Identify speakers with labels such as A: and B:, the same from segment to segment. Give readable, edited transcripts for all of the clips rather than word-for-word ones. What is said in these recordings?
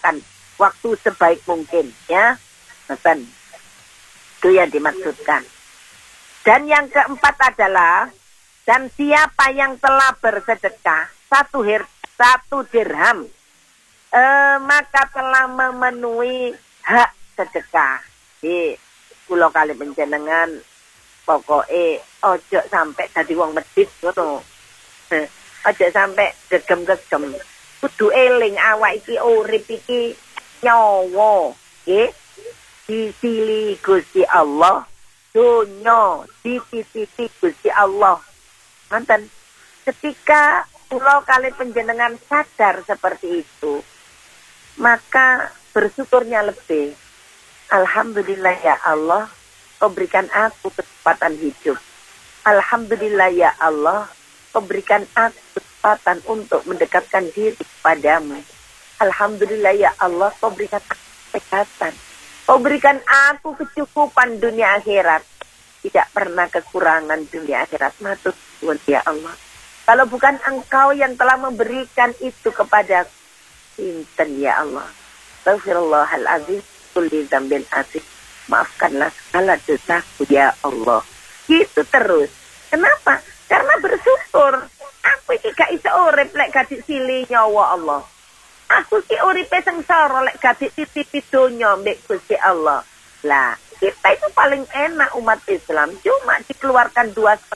A: gunakan waktu sebaik mungkin, ya. Betul. Itu yang dimaksudkan. Dan yang keempat adalah, dan siapa yang telah bersedekah satu dirham, maka telah memenuhi hak sedekah. Di kula kali panjenengan pokoke ojo sampai dadi wong medhit ngono. Ojo sampai gegem-gegem. Kudu eling awak iki urip iki nyawa, nggih. Disili Gusti Allah, dunya dititipi Gusti Allah. Manten. Ketika kula kali panjenengan sadar seperti itu, maka bersyukurnya lebih. Alhamdulillah ya Allah, Kau berikan aku kesempatan hidup. Alhamdulillah ya Allah, Kau berikan aku kesempatan untuk mendekatkan diri kepadamu. Alhamdulillah ya Allah, Kau berikan aku kesehatan. Kau berikan aku kecukupan dunia akhirat. Tidak pernah kekurangan dunia akhirat. Matur nuwun ya Allah. Kalau bukan Engkau yang telah memberikan itu kepada sinten ya Allah. Astaghfirullahaladzim. Kulli dzambin asyik. Maafkanlah segala dosaku ya Allah. Gitu terus. Kenapa? Karena bersyukur. Aku iki gak iso urip lek gak disili nyawa Allah. Aku ki uripe sengsara lek gak dititipi donya mbek Gusti Allah. Lah, kita itu paling enak umat Islam. Cuma dikeluarkan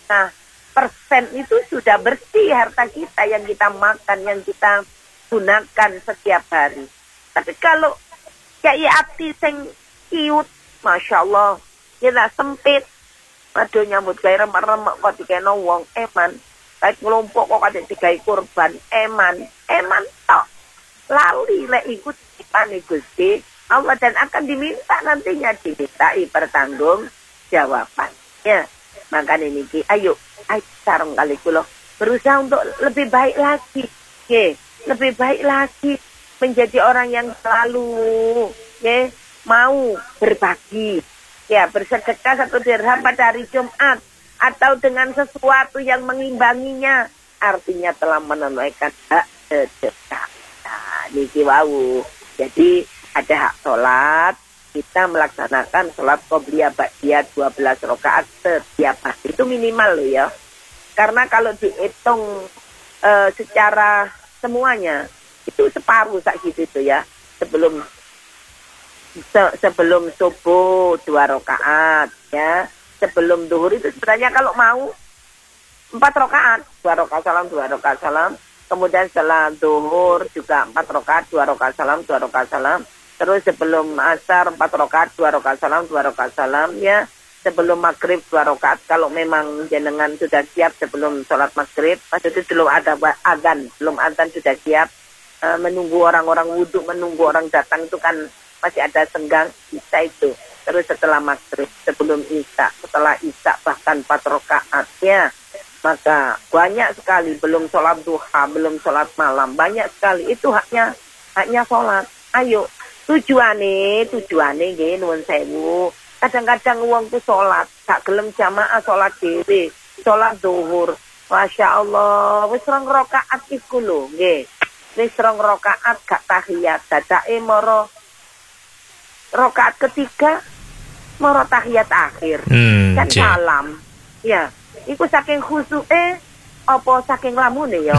A: 2,5% itu sudah bersih harta kita yang kita makan, yang kita gunakan setiap hari. Tapi kalau kayak hati sing kiut, Masya Allah, kita sempit. Aduh nyambut gawe remek-remek kok dikena wong eman. Kayak ngelompok kok kadek digawe kurban eman tok. Lali lek ikut dipane Gusti Allah dan akan diminta nantinya dimintai pertanggung jawaban. Ya, makanya niki ayo sareng kali kula berusaha untuk lebih baik lagi. Lebih baik lagi. Menjadi orang yang selalu mau berbagi, bersedekah 1 dirham pada hari Jumat atau dengan sesuatu yang mengimbanginya, artinya telah menunaikan hak sedekah. Nah, niki wau. Jadi ada hak sholat, kita melaksanakan sholat qobliyah ba'diyah 12 rakaat setiap hari. Itu minimal loh ya. Karena kalau dihitung secara semuanya itu separuh sak gitu itu ya. Sebelum subuh 2 rakaat ya. Sebelum zuhur itu sebenarnya kalau mau 4 rakaat, 2 rakaat salam, 2 rakaat salam. Kemudian setelah zuhur juga 4 rakaat, 2 rakaat salam, 2 rakaat salam. Terus sebelum asar 4 rakaat, 2 rakaat salam, 2 rakaat salam ya. Sebelum maghrib 2 rakaat kalau memang jenengan sudah siap sebelum sholat maghrib. Maksudnya belum ada adzan, belum adzan sudah siap. Menunggu orang-orang wudhu, menunggu orang datang itu kan masih ada senggang isya itu. Terus setelah maghrib, sebelum isya, setelah isya bahkan 4 rakaat ya. Maka banyak sekali belum sholat duha, belum sholat malam, banyak sekali itu haknya sholat. Ayo tujuane nggih nuwun sewu. Kadang-kadang wong ku sholat, gak gelem jamaah sholat dhewe, sholat zuhur. Masya Allah, wis 2 rakaat iku lho nggih. Wis 2 rakaat gak tahiyat, dadake moro rakaat ketiga moro tahiyat akhir. Kan salam. Ya, iku saking khusuke apa saking lamune ya.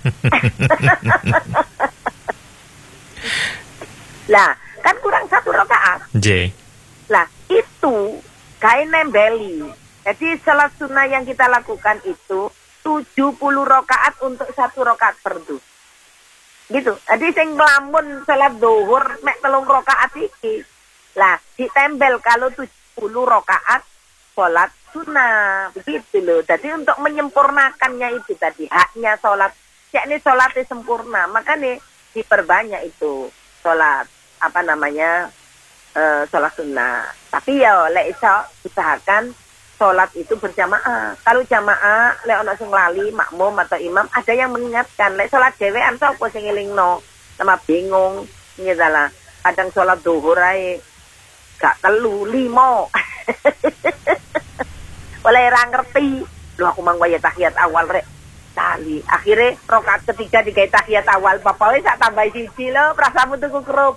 A: Lah, kan kurang 1 rakaat. Lah, itu kain nembeli. Jadi salat sunnah yang kita lakukan itu 70 rakaat untuk 1 rakaat fardu. Gitu. Jadi sing nglamun salat zuhur mek 3 rakaat iki. Lah, ditempel kalau 70 rakaat salat sunnah. Begitu loh. Jadi untuk menyempurnakannya itu tadi haknya salat. Yakni salatnya sempurna. Makanya diperbanyak itu salat salat sunnah. Tapi ya lek iso usahakan salat itu berjamaah. Kalau jamaah lek ana sing lali makmum atau imam ada yang mengingatkan. Lek salat dhewean sapa sing ngelingno? Sama bingung ngedala. Kadang salat zuhur ae gak 3, 5. Oleh ra ngerti. Lho aku mang wae tahiyat awal rek. Tali. Akhirnya rakaat ketiga digawe tahiyat awal. Bapak wis tak tambah 1 lho, prasamu tuku kerupuk.